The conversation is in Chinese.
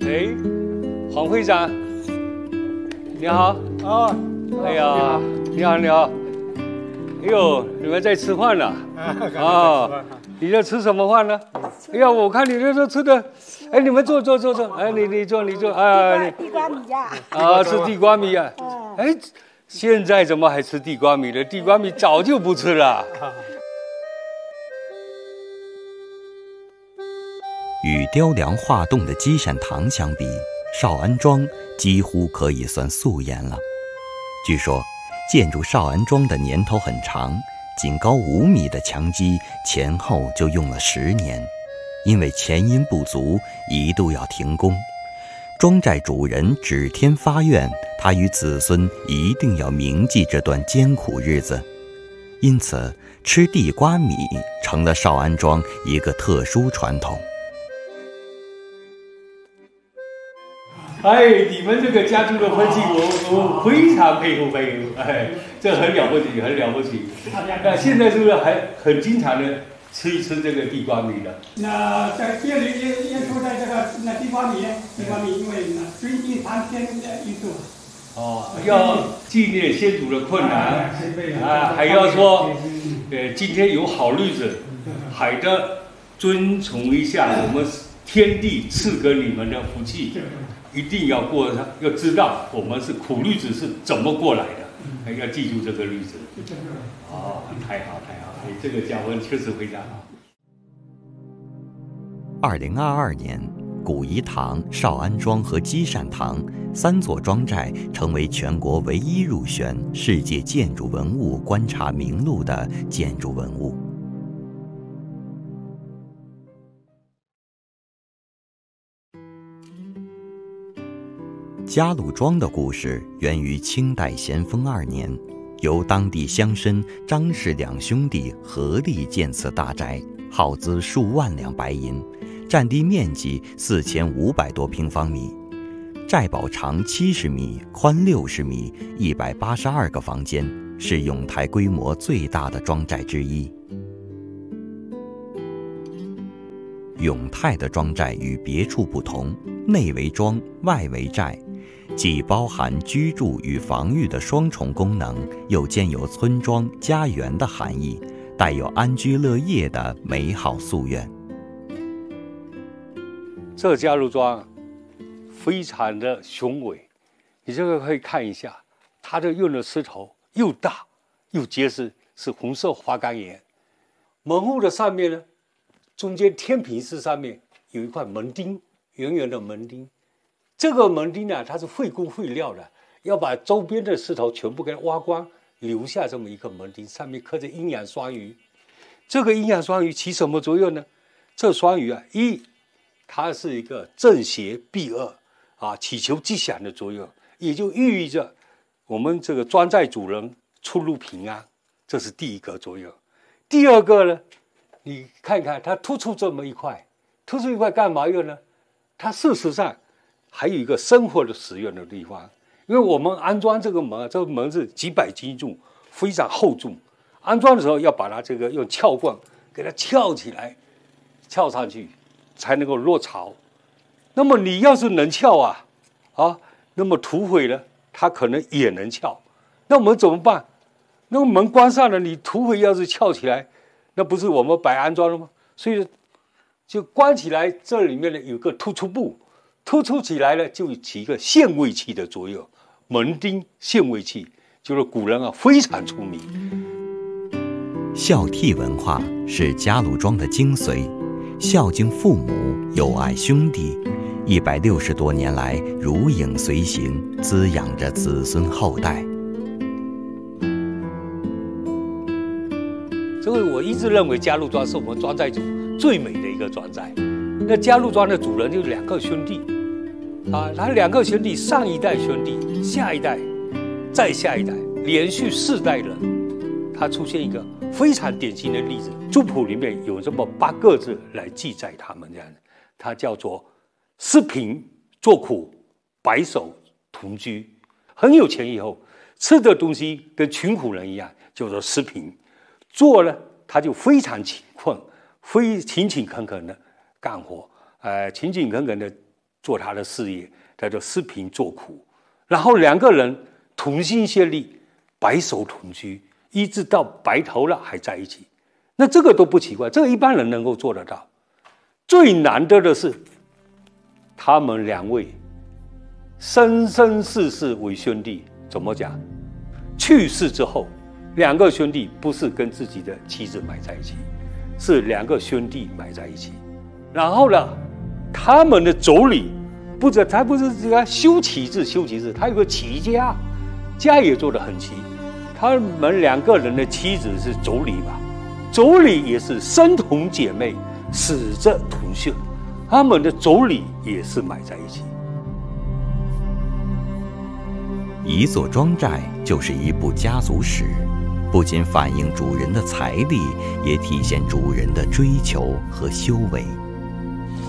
哎，黄会长，你好。 哦， 哎呀，你好，你好。哎呦，你们在吃饭呢？啊，你在吃什么饭呢？哎呀，我看你这吃的，哎，你们坐。哎，你坐。啊， 地瓜米呀。 啊，吃地瓜米啊。哎，现在怎么还吃地瓜米了？地瓜米早就不吃了。 与雕梁画栋的积善堂相比，少安庄几乎可以算素颜了。据说，建筑少安庄的年头很长，仅高5米的墙基前后就用了10年，因为钱银不足，一度要停工。庄寨主人指天发愿，他与子孙一定要铭记这段艰苦日子，因此吃地瓜米成了少安庄一个特殊传统。 哎，你们这个家族的分析，我非常佩服。哎，这很了不起，很了不起。那现在是不是还很经常的吃一吃这个地瓜米的？ 那在这里也说在这个地瓜米，因为最近3天一度。 哦，要纪念先祖的困难啊，还要说，今天有好日子，还得遵从一下我们天地赐给你们的福气。一定要过上，要知道我们是苦日子是怎么过来的，要记住这个日子。哦，太好，哎，这个教文确实非常好。 2022年，古颐堂、少安庄和积善堂3座庄寨成为全国唯一入选世界建筑文物观察名录的建筑文物。嘉禄庄的故事源于清代咸丰2年，由当地乡绅张氏2兄弟合力建此大宅，耗资数万两白银，占地面积4500多平方米，寨堡长70米，宽60米，182个房间，是永泰规模最大的庄寨之一。永泰的庄寨与别处不同，内为庄，外为寨，既包含居住与防御的双重功能，又兼有村庄、家园的含义，带有安居乐业的美好夙愿。 这嘉禄庄非常的雄伟，你这个可以看一下，它的用的石头又大又结实，是红色花岗岩。门户的上面呢，中间天平式上面有一块门钉，圆圆的门钉。这个门钉呢，它是费工费料的，要把周边的石头全部给它挖光，留下这么一个门钉，上面刻着阴阳双鱼。这个阴阳双鱼起什么作用呢？这双鱼啊，它是一个正邪避恶啊，祈求吉祥的作用，也就寓意着我们这个庄寨主人出入平安，这是第一个作用。第二个呢，你看看它突出这么一块，突出一块干嘛用呢？它事实上还有一个生活的使用的地方，因为我们安装这个门，这个门是几百斤重，非常厚重。安装的时候要把它这个用撬棍给它撬起来，撬上去才能够落槽。那么你要是能撬那么土匪呢，他可能也能撬。那我们怎么办？那个门关上了，你土匪要是撬起来，那不是我们白安装了吗？所以就关起来，这里面呢有个突出部。突出起来呢，就起一个限位器的作用。门钉限位器就是古人非常出名。 孝悌文化是嘉禄庄的精髓，孝敬父母，友爱兄弟，160多年来如影随形，滋养着子孙后代。 这个我一直认为嘉禄庄是我们庄寨主最美的一个庄寨。那嘉禄庄的主人就是2个兄弟，他2个兄弟，上一代兄弟，下一代，再下一代，连续4代人，他出现一个非常典型的例子。族谱里面有这么8个字来记载他们这样的，它叫做失贫作苦，白首同居。很有钱以后，吃的东西跟穷苦人一样，叫做失贫。做呢，他就非常勤困，勤勤恳恳的干活，勤勤恳恳的做他的事业，叫做施贫作苦。然后两个人同心协力，白首同居，一直到白头了还在一起。那这个都不奇怪，这个一般人能够做得到。最难得的是，他们两位生生世世为兄弟。怎么讲？去世之后，两个兄弟不是跟自己的妻子埋在一起，是两个兄弟埋在一起。然后呢，他们的妯娌他不是这个修齐治，他有个齐家，家也做得很齐。他们两个人的妻子是妯娌吧，妯娌也是生同姐妹，死则同穴，他们的妯娌也是埋在一起。 一座庄寨就是一部家族史，不仅反映主人的财力，也体现主人的追求和修为。